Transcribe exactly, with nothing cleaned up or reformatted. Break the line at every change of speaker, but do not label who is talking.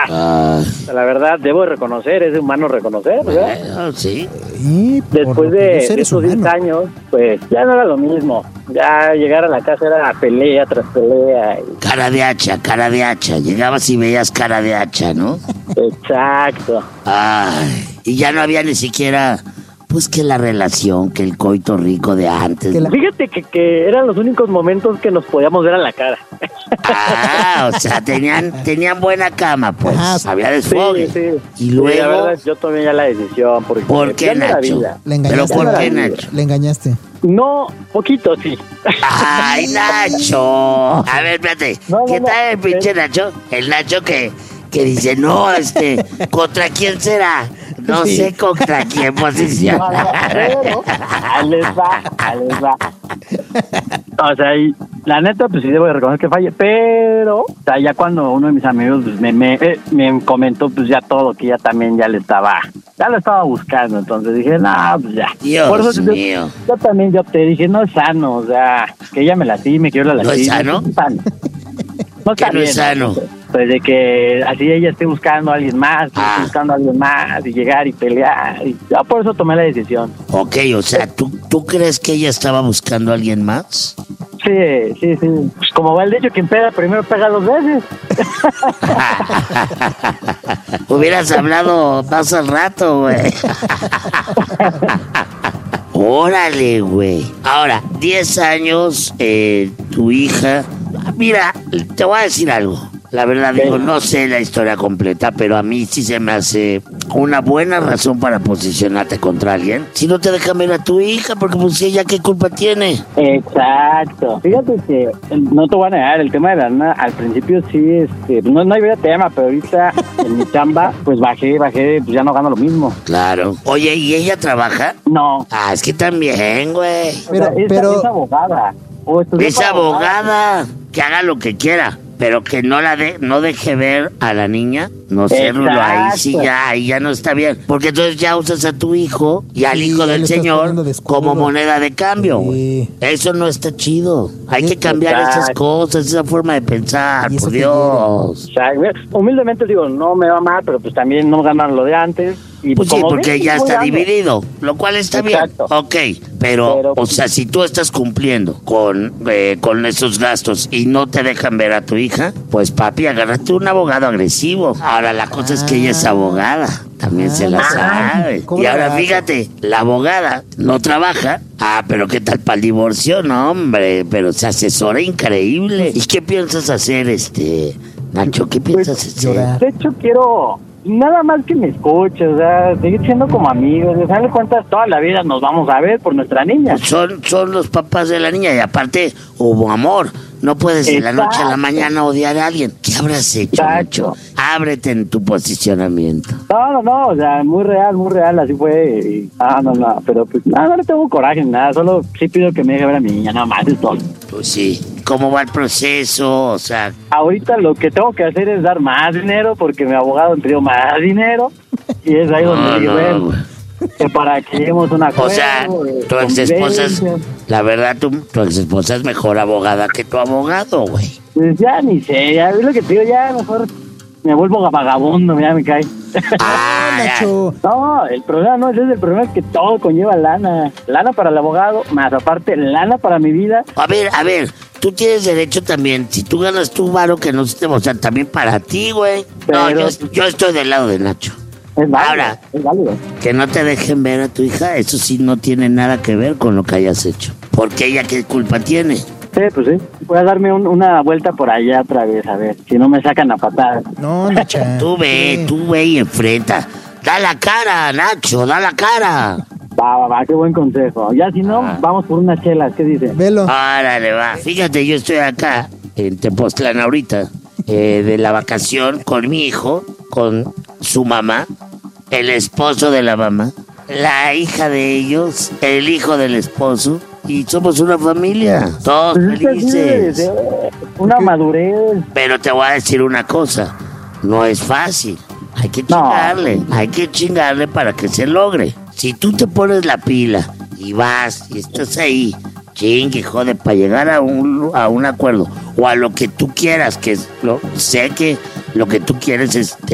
Ah, la verdad, debo reconocer, es humano reconocer, ¿verdad?
Bueno, sí.
Sí,
Después de esos diez años, pues ya no era lo mismo. Ya llegar a la casa era pelea tras pelea. Y...
Cara de hacha, cara de hacha. Llegabas y veías cara de hacha, ¿no?
Exacto.
Ay, y ya no había ni siquiera... Pues que la relación, que el coito rico de antes.
La... Fíjate que, que eran los únicos momentos que nos podíamos ver a la cara.
Ah, o sea, tenían tenían buena cama, pues. Ajá, había desfogue.
Sí, sí.
Y luego...
Sí, la verdad, yo tomé ya la decisión. Porque
¿Por qué, Nacho?
¿Le engañaste?
¿Pero por qué, Nacho?
¿Le engañaste?
No, poquito, sí.
¡Ay, Nacho! A ver, espérate.
No, no,
¿Qué
no,
tal el pinche
no.
Nacho? El Nacho que, que dice, no, este, ¿contra quién será? No sí. sé contra quién posiciona.
Ahí les va, ahí les va. O sea, y la neta, pues sí debo de reconocer que falle, pero, o sea, ya cuando uno de mis amigos pues, me, me, eh, me comentó, pues ya todo, que ya también ya le estaba, ya lo estaba buscando, entonces dije, no, pues ya.
Dios
Por eso,
mío.
Yo, yo también, yo te dije, no es sano, o sea, que ella me lastime, que yo la lastime.
¿No es sano?
No es sano. No está
¿Qué no
bien,
es sano?
¿no? Pues de que así ella esté buscando a alguien más,
ah.
esté buscando a alguien más, y llegar y pelear, y ya por eso tomé la decisión.
Ok, o sea, ¿tú, ¿tú crees que ella estaba buscando a alguien más?
Sí, sí, sí. Pues como va el dicho, quien pega primero pega dos veces.
Hubieras hablado más al rato, güey. Órale, güey. Ahora, diez años, eh, tu hija... Mira, te voy a decir algo. La verdad, digo, no sé la historia completa, pero a mí sí se me hace una buena razón para posicionarte contra alguien. Si no te dejan ver a tu hija, porque pues ella qué culpa tiene.
Exacto. Fíjate que, no te voy a negar, el tema de la nana, al principio sí, este, no, no había tema, pero ahorita en mi chamba, pues bajé, bajé, pues ya no gano lo mismo.
Claro. Oye, ¿y ella trabaja?
No.
Ah, es que también, güey.
Pero, o sea, es,
pero...
es abogada. O
es abogada. abogada. Que haga lo que quiera. Pero que no la de, no deje ver a la niña, no sé, Rulo, ahí sí ya, ahí ya no está bien. Porque entonces ya usas a tu hijo y al sí, hijo del señor como moneda de cambio, güey. Sí. Eso no está chido. Hay sí, que cambiar exacto. esas cosas, esa forma de pensar, por Dios.
Humildemente digo, no me va mal, pero pues también no ganan lo de antes. Y
pues sí, porque ven, ya está grande. dividido, lo cual está
exacto.
bien. Ok, pero, pero, o sea, si tú estás cumpliendo con, eh, con esos gastos y no te dejan ver a tu hija, pues papi, agárrate un abogado agresivo. Ahora la cosa ah. es que ella es abogada, también ah. se la sabe. Y ahora fíjate, la abogada no trabaja. Ah, pero ¿qué tal para el divorcio? No, hombre, pero se asesora increíble. ¿Y qué piensas hacer, este, Nacho? ¿Qué piensas
pues,
hacer?
Llorar. De hecho, quiero... Nada más que me escuches, o sea, seguir siendo como amigos, de darle cuentas toda la vida nos vamos a ver por nuestra niña.
Son, son los papás de la niña y aparte hubo amor. No puedes de la noche a la mañana odiar a alguien. ¿Qué habrás hecho, Nacho? Ábrete en tu posicionamiento.
No, no, no, o sea, muy real, muy real, así fue. Y, ah, no, no, pero pues nada, no le tengo coraje, nada, solo sí pido que me deje ver a mi niña, nada más, es todo.
Pues sí. ¿Cómo va el proceso? O sea...
Ahorita lo que tengo que hacer es dar más dinero porque mi abogado me pidió más dinero y es ahí no, donde digo, no, bueno, que para que lleguemos a una cosa.
O sea, tu ex esposa es... La verdad, tu, tu ex esposa es mejor abogada que tu abogado, güey.
Pues ya ni sé, ya es lo que te digo, ya mejor me vuelvo vagabundo, ya me cae.
Ah,
Nacho.
No, el problema no es ese, el problema es que todo conlleva lana. Lana para el abogado, más aparte lana para mi vida.
A ver, a ver, tú tienes derecho también, si tú ganas tu varo, que no se te... O sea, también para ti, güey. No, yo, yo estoy del lado de Nacho.
Es válido,
ahora,
es válido.
Que no te dejen ver a tu hija, eso sí no tiene nada que ver con lo que hayas hecho. Porque ella, ¿qué culpa tiene?
Sí, pues sí. Voy a darme un, una vuelta por allá otra vez, a ver, si no me sacan a patadas.
No, Nacho.
Tú ve, sí. tú ve y enfrenta. Da la cara, Nacho, da la cara.
Va, va, va, qué buen consejo. Ya si no, ah. vamos por unas chelas, ¿qué dice?
Velo.
Árale, va. Fíjate, yo estoy acá, en Tepoztlán ahorita, eh, de la vacación con mi hijo, con su mamá, el esposo de la mamá, la hija de ellos, el hijo del esposo, y somos una familia, todos pues felices.
Es una madurez.
Pero te voy a decir una cosa, no es fácil. Hay que chingarle, no. hay que chingarle para que se logre. Si tú te pones la pila y vas y estás ahí, chingue, jode, para llegar a un, a un acuerdo o a lo que tú quieras, que es lo, sé que lo que tú quieres es